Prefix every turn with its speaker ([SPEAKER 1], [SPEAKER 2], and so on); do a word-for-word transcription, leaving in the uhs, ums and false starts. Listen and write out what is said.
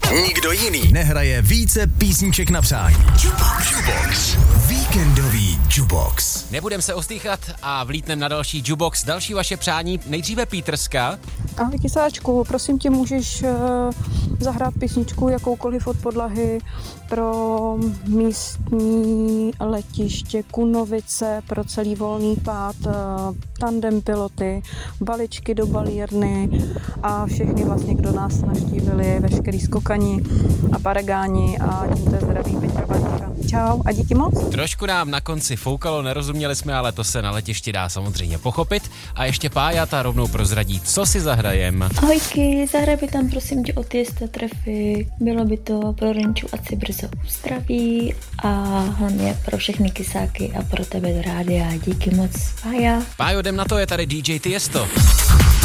[SPEAKER 1] Nikdo jiný nehraje více písniček na přání. Jukebox. Jukebox. Víkendový Jukebox.
[SPEAKER 2] Nebudem se ostýchat a vlítnem na další Jukebox. Další vaše přání, nejdříve Pítrska.
[SPEAKER 3] Ahoj Kysáčku, prosím tě, můžeš uh, zahrát písničku jakoukoliv od podlahy pro místní letiště Kunovice, pro celý volný pád, uh, tandem piloty, baličky do balírny a všechny vlastně, kdo nás navštívili, veškerý skokani a paragáni a tímto zdraví Peťa Baťka. Čau a díky moc.
[SPEAKER 2] Trošku nám na konci foukalo, nerozuměli jsme, ale to se na letišti dá samozřejmě pochopit. A ještě Pája ta rovnou prozradí, co si zahrajem.
[SPEAKER 4] Ahojky, zahraj by tam prosím tě od Jista Trafik. Bylo by to pro Renču, ať si brzo uzdraví a hlavně pro všechny kysáky a pro tebe do rádia. Díky moc, Pája.
[SPEAKER 2] Pájo, jdem na to, je tady D J Tiesto.